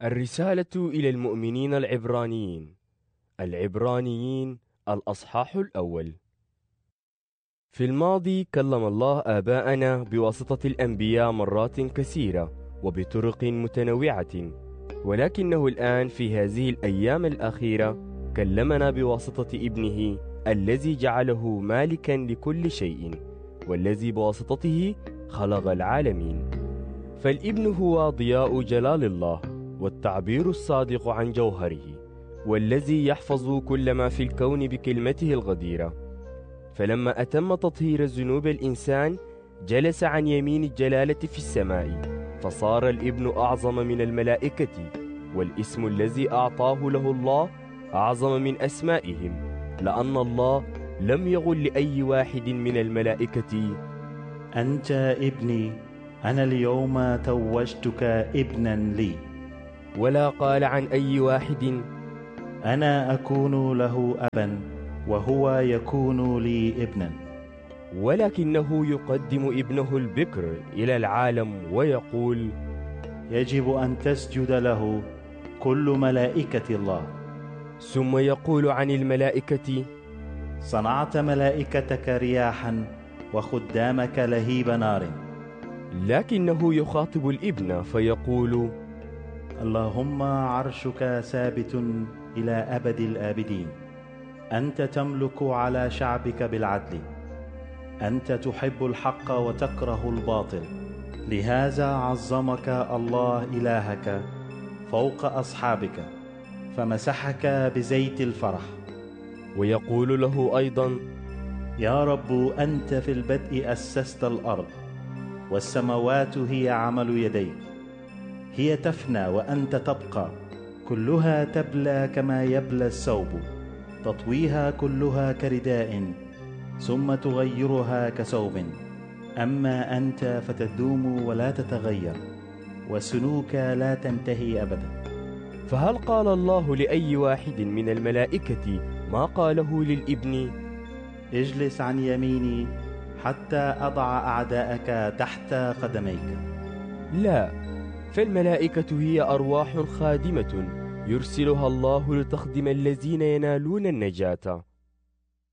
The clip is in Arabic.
الرسالة إلى المؤمنين العبرانيين الأصحاح الأول. في الماضي كلم الله آباءنا بواسطة الأنبياء مرات كثيرة وبطرق متنوعة، ولكنه الآن في هذه الأيام الأخيرة كلمنا بواسطة ابنه الذي جعله مالكا لكل شيء، والذي بواسطته خلق العالمين. فالابن هو ضياء جلال الله والتعبير الصادق عن جوهره، والذي يحفظ كل ما في الكون بكلمته الغديرة. فلما أتم تطهير ذنوب الإنسان جلس عن يمين الجلالة في السماء، فصار الابن أعظم من الملائكة، والاسم الذي أعطاه له الله أعظم من أسمائهم، لأن الله لم يقل لأي واحد من الملائكة: أنت ابني، أنا اليوم توجتك ابنا لي. ولا قال عن أي واحد: أنا أكون له أبا وهو يكون لي ابنا. ولكنه يقدم ابنه البكر إلى العالم ويقول: يجب أن تسجد له كل ملائكة الله. ثم يقول عن الملائكة: صنعت ملائكتك رياحا وخدامك لهيب نار. لكنه يخاطب الابن فيقول: اللهم عرشك ثابت إلى أبد الآبدين. أنت تملك على شعبك بالعدل. أنت تحب الحق وتكره الباطل، لهذا عظمك الله إلهك فوق أصحابك، فمسحك بزيت الفرح. ويقول له أيضا: يا رب، أنت في البدء أسست الأرض، والسماوات هي عمل يديك. هي تفنى وأنت تبقى، كلها تبلى كما يبلى الثوب، تطويها كلها كرداء ثم تغيرها كثوب. أما أنت فتدوم ولا تتغير، وسنوك لا تنتهي أبدا. فهل قال الله لأي واحد من الملائكة ما قاله للابن: اجلس عن يميني حتى أضع أعداءك تحت قدميك؟ لا، فالملائكة هي أرواح خادمة يرسلها الله لتخدم الذين ينالون النجاة.